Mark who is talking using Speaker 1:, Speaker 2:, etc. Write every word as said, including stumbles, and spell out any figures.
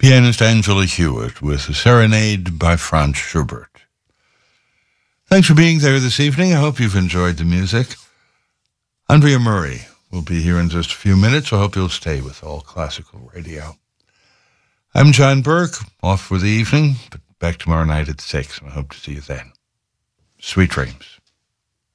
Speaker 1: Pianist Angela Hewitt with a serenade by Franz Schubert. Thanks for being there this evening. I hope you've enjoyed the music. Andrea Murray will be here in just a few minutes. I hope you'll stay with All Classical Radio. I'm John Burke, off for the evening, but back tomorrow night at six, and I hope to see you then. Sweet dreams.